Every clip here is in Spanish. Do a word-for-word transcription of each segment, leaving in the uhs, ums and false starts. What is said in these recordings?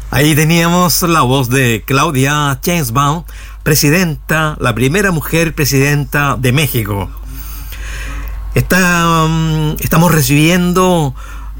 Ahí teníamos la voz de Claudia Sheinbaum, presidenta, la primera mujer presidenta de México. Está, um, estamos recibiendo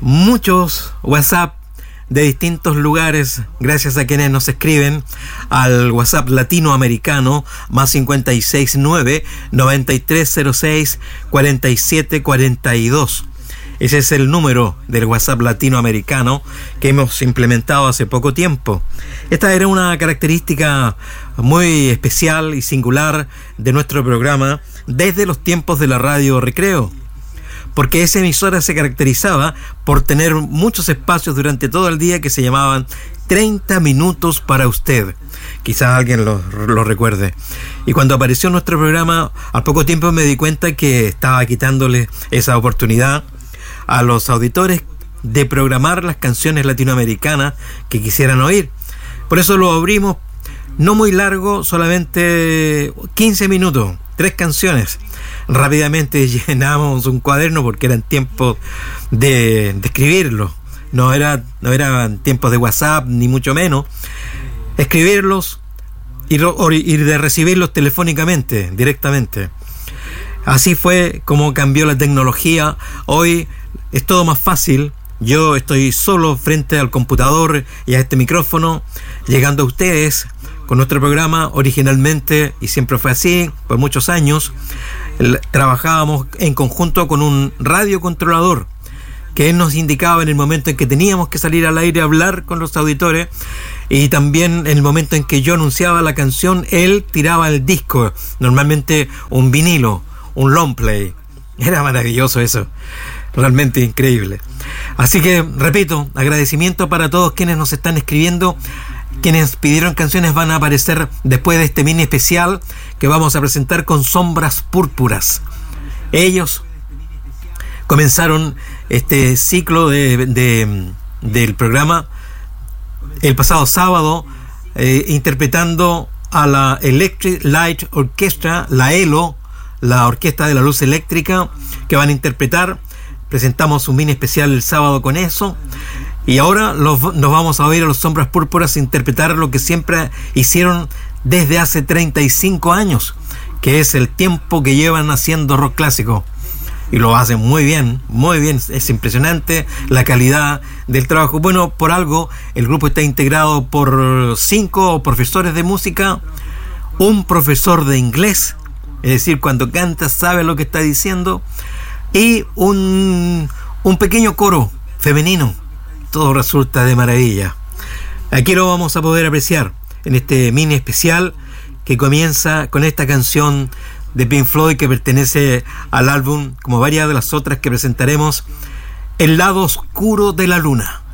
muchos WhatsApp de distintos lugares, gracias a quienes nos escriben al WhatsApp latinoamericano más cincuenta y seis nueve, noventa y tres cero seis, cuarenta y siete cuarenta y dos. Ese es el número del WhatsApp latinoamericano que hemos implementado hace poco tiempo. Esta era una característica muy especial y singular de nuestro programa desde los tiempos de la radio Recreo, porque esa emisora se caracterizaba por tener muchos espacios durante todo el día que se llamaban treinta minutos para usted. Quizás alguien lo, lo recuerde. Y cuando apareció nuestro programa, al poco tiempo me di cuenta que estaba quitándole esa oportunidad a los auditores de programar las canciones latinoamericanas que quisieran oír. Por eso lo abrimos no muy largo, solamente quince minutos, tres canciones. Rápidamente llenamos un cuaderno porque eran tiempos de, de escribirlo. No era, no eran tiempos de WhatsApp, ni mucho menos. Escribirlos y, y de recibirlos telefónicamente, directamente. Así fue como cambió la tecnología. Hoy es todo más fácil. Yo estoy solo frente al computador y a este micrófono, llegando a ustedes con nuestro programa. Originalmente, y siempre fue así, por muchos años, el, trabajábamos en conjunto con un radiocontrolador que él nos indicaba en el momento en que teníamos que salir al aire a hablar con los auditores, y también en el momento en que yo anunciaba la canción, él tiraba el disco, normalmente un vinilo, un long play. Era maravilloso eso, realmente increíble. Así que, repito, agradecimiento para todos quienes nos están escribiendo. Quienes pidieron canciones van a aparecer después de este mini especial que vamos a presentar con Sombras Púrpuras. Ellos comenzaron este ciclo de, de, del programa el pasado sábado, eh, interpretando a la Electric Light Orchestra, la E L O, la Orquesta de la Luz Eléctrica, que van a interpretar. Presentamos un mini especial el sábado con eso, y ahora los, nos vamos a oír a los Sombras Púrpuras interpretar lo que siempre hicieron desde hace treinta y cinco años, que es el tiempo que llevan haciendo rock clásico, y lo hacen muy bien, muy bien. Es impresionante la calidad del trabajo. Bueno, por algo el grupo está integrado por cinco profesores de música, un profesor de inglés, es decir, cuando canta sabe lo que está diciendo, y un, un pequeño coro femenino. Todo resulta de maravilla. Aquí lo vamos a poder apreciar en este mini especial que comienza con esta canción de Pink Floyd que pertenece al álbum, como varias de las otras que presentaremos, El lado oscuro de la luna.